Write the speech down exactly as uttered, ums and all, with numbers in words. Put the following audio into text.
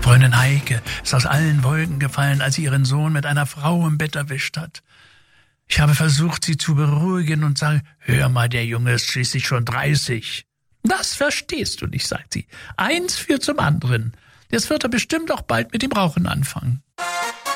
Freundin Heike ist aus allen Wolken gefallen, als sie ihren Sohn mit einer Frau im Bett erwischt hat. Ich habe versucht, sie zu beruhigen und sage, hör mal, der Junge ist schließlich schon dreißig. Das verstehst du nicht, sagt sie. Eins führt zum anderen. Jetzt wird er bestimmt auch bald mit dem Rauchen anfangen.